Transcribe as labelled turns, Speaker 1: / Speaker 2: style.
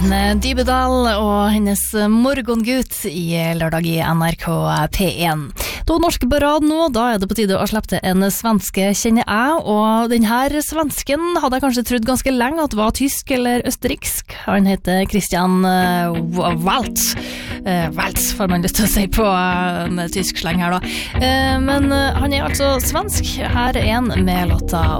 Speaker 1: Dybedal og hennes morgengutt i lørdag i NRK P1. Da norske på rad nå, da det på tide å slippe til en svenske kjenner jeg, og denne svensken hadde jeg kanskje trodd ganske lenge at var tysk eller østerriksk. Han heter Christian Waltz. Waltz får man lyst til å si på en tysk sleng her da. Men han altså svensk. Her en med låta